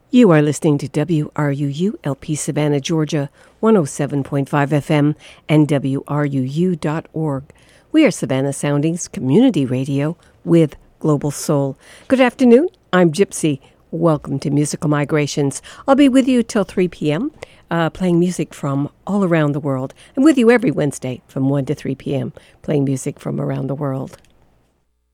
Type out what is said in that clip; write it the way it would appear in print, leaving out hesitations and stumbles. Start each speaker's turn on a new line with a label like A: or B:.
A: You are listening to WRUU LP Savannah, Georgia, 107.5 FM and WRUU.org. We are Savannah Sounding's community radio with Global Soul. Good afternoon. I'm Gypsy. Welcome to Musical Migrations. I'll be with you till 3 p.m., playing music from all around the world. I'm with you every Wednesday from 1 to 3 p.m., playing music from around the world.